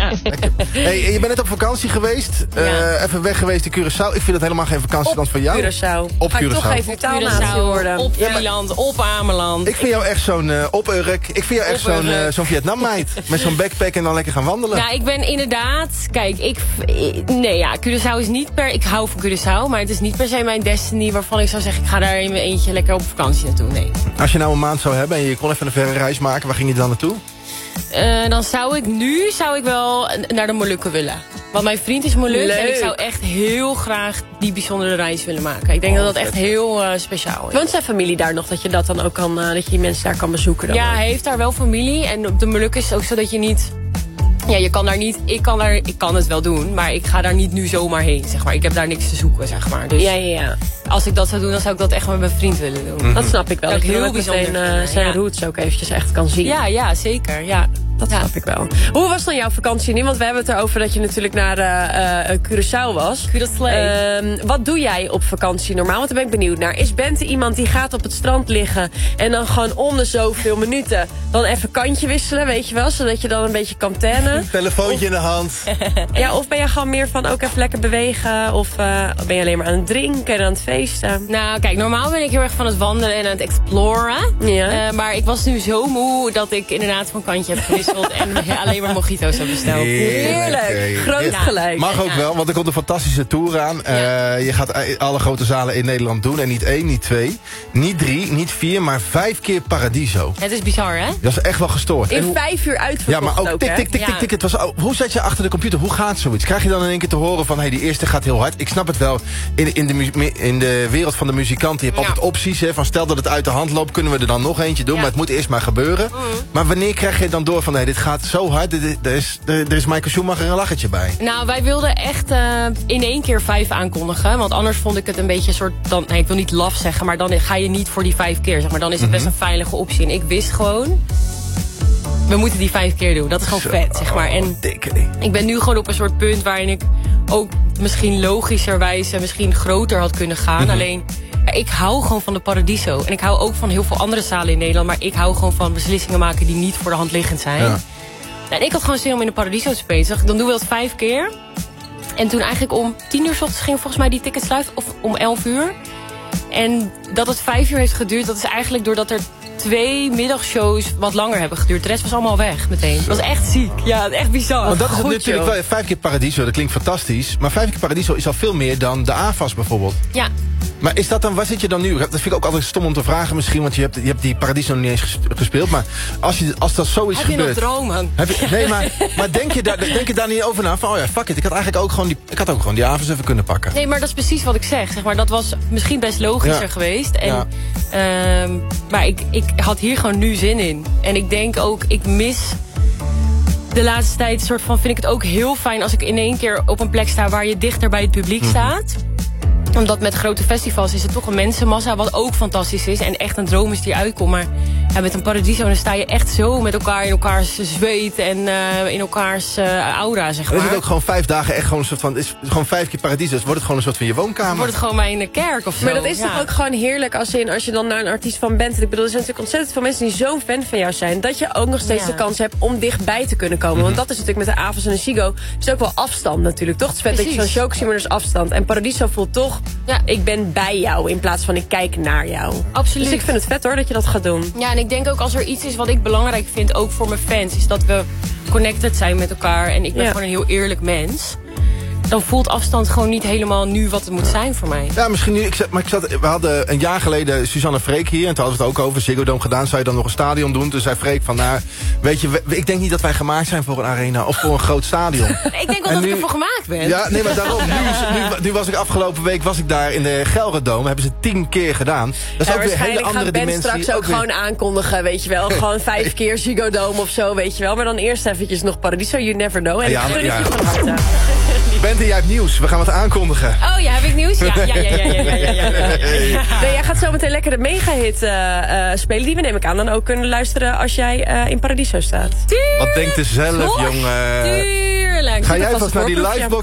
Ja. Hey, je bent net op vakantie geweest. Even weg geweest in Curaçao. Ik vind dat helemaal geen vakantieland van jou. Curaçao. Op Ga ik Curaçao. toch even taalnatie worden. Op Vlieland, op Ameland. Ik vind jou echt zo'n op-Urk. Ik vind jou echt zo'n Vietnam-meid. Met zo'n backpack en dan lekker gaan wandelen. Ja, ik ben inderdaad... Kijk, Curaçao is niet per... Ik hou van Curaçao, maar het is niet per se mijn destiny... waarvan ik zou zeggen, ik ga daar in mijn eentje lekker op vakantie naartoe. Nee. Als je nou een maand zou hebben en je kon even een verre reis maken... waar ging je dan naartoe? Dan zou ik wel naar de Molukken willen. Want mijn vriend is Moluk en ik zou echt heel graag die bijzondere reis willen maken. Ik denk dat dat echt heel speciaal is. Woont zijn familie daar nog, dat je dat dan ook kan, dat je die mensen daar kan bezoeken? Dan ja, hij heeft daar wel familie. En op de Molukken is het ook zo dat je niet... Ja, je kan daar niet... Ik kan het wel doen, maar ik ga daar niet nu zomaar heen, zeg maar. Ik heb daar niks te zoeken, zeg maar. Dus ja. Als ik dat zou doen, dan zou ik dat echt met mijn vriend willen doen. Dat snap ik wel. Dat ik heel bijzonder zijn roots ook eventjes echt kan zien. Ja, zeker. Ja. Dat snap ik wel. Hoe was dan jouw vakantie nu? Want we hebben het erover dat je natuurlijk naar Curaçao was. Wat doe jij op vakantie normaal? Want daar ben ik benieuwd naar. Is Bente iemand die gaat op het strand liggen... en dan gewoon om de zoveel minuten... dan even kantje wisselen, weet je wel? Zodat je dan een beetje kan tannen. Telefoontje in de hand. Ja, of ben je gewoon meer van ook even lekker bewegen? Of ben je alleen maar aan het drinken en aan het feesten? Nou, kijk, normaal ben ik heel erg van het wandelen en aan het exploren. Ja. Maar ik was nu zo moe dat ik inderdaad van kantje heb gewisseld... en alleen maar mojito's heb besteld. Heerlijk. Groot gelijk. Mag ook wel, want er komt een fantastische tour aan. Je gaat alle grote zalen in Nederland doen. En niet 1, niet 2, niet 3, niet 4, maar 5 keer Paradiso. Het is bizar, hè? Dat is echt wel gestoord. In 5 uur uitverkocht. Ja, maar ook tik. Het was, hoe zet je achter de computer? Hoe gaat zoiets? Krijg je dan in één keer te horen van... die eerste gaat heel hard. Ik snap het wel. In de wereld van de muzikanten... je hebt altijd opties. Hè, van stel dat het uit de hand loopt... kunnen we er dan nog eentje doen. Maar het moet eerst maar gebeuren. Maar wanneer krijg je dan door van... dit gaat zo hard. Er is Michael Schumacher een lachertje bij. Nou, wij wilden echt in 1 keer 5 aankondigen. Want anders vond ik het een beetje een soort... ik wil niet laf zeggen, maar dan ga je niet voor die 5 keer. Zeg maar. Dan is het best een veilige optie. En ik wist gewoon... we moeten die 5 keer doen. Dat is gewoon vet, zeg maar. En ik ben nu gewoon op een soort punt waarin ik ook misschien logischerwijze... misschien groter had kunnen gaan. Alleen... ik hou gewoon van de Paradiso. En ik hou ook van heel veel andere zalen in Nederland. Maar ik hou gewoon van beslissingen maken die niet voor de hand liggend zijn. Ja. En ik had gewoon zin om in de Paradiso te spelen. Dan doen we dat 5 keer. En toen eigenlijk om 10 uur 's ochtends ging volgens mij die tickets sluiten. Of om 11 uur. En dat het 5 uur heeft geduurd, dat is eigenlijk doordat er 2 middagshows wat langer hebben geduurd. De rest was allemaal weg meteen. Dat was echt ziek. Ja, echt bizar. Want dat is het natuurlijk wel. 5 keer Paradiso, dat klinkt fantastisch. Maar 5 keer Paradiso is al veel meer dan de AFAS bijvoorbeeld. Ja. Maar is dat dan, waar zit je dan nu? Dat vind ik ook altijd stom om te vragen misschien, want je hebt die Paradiso nog niet eens gespeeld. Maar als dat zo is gebeurd... Heb je nog dromen? Nee, maar denk je daar niet over na? Van, fuck it, ik had eigenlijk ook gewoon die AFAS even kunnen pakken. Nee, maar dat is precies wat ik zeg. Maar dat was misschien best logischer geweest. En, maar ik had hier gewoon nu zin in. En ik denk ook, ik mis... de laatste tijd vind ik het ook heel fijn als ik in 1 keer op een plek sta waar je dichter bij het publiek staat. Omdat met grote festivals is het toch een mensenmassa, wat ook fantastisch is. En echt een droom is die uitkomt. Maar met een Paradiso dan sta je echt zo met elkaar in elkaars zweet en in elkaars aura, zeg maar. Dan is het ook gewoon 5 dagen echt gewoon een soort van... is gewoon 5 keer Paradiso, dus wordt het gewoon een soort van je woonkamer. Wordt het gewoon mijn kerk of zo. Maar dat is toch ook gewoon heerlijk als je dan naar een artiest van bent. Ik bedoel, er zijn natuurlijk ontzettend veel mensen die zo'n fan van jou zijn, dat je ook nog steeds de kans hebt om dichtbij te kunnen komen. Want dat is natuurlijk met de AFAS en de Ziggo. Het is ook wel afstand natuurlijk, toch? Het is vet dat je zo'n show ziet, maar er is afstand. En Paradiso voelt toch... ik ben bij jou in plaats van ik kijk naar jou. Absoluut. Dus ik vind het vet hoor dat je dat gaat doen. Ja, en ik denk ook als er iets is wat ik belangrijk vind, ook voor mijn fans, is dat we connected zijn met elkaar. En ik ben gewoon een heel eerlijk mens. Dan voelt afstand gewoon niet helemaal nu wat het moet zijn voor mij. Ja, misschien nu. We hadden een jaar geleden Suzanne Freek hier. En toen hadden we het ook over Ziggo Dome gedaan. Zou je dan nog een stadion doen? Toen zei Freek van, weet je, ik denk niet dat wij gemaakt zijn voor een arena of voor een groot stadion. Ik denk wel dat ik ervoor gemaakt ben. Ja, nee, maar daarom. Nu was ik afgelopen week daar in de Gelredome. Hebben ze 10 keer gedaan. Dat is ook weer een hele andere dimensie. Waarschijnlijk gaat Ben straks ook gewoon aankondigen, weet je wel. Gewoon 5 keer Ziggo Dome of zo, weet je wel. Maar dan eerst eventjes nog Paradiso, you never know. En ik gun het je van harte. Bente, jij hebt nieuws. We gaan wat aankondigen. Oh ja, heb ik nieuws? Ja. Nee, jij gaat zo meteen lekker de mega-hit spelen. Die we neem ik aan dan ook kunnen luisteren als jij in Paradiso staat. Tuurlijk. Wat denkt er zelf, jongen? Tuurlijk. Ga jij vast naar die livebox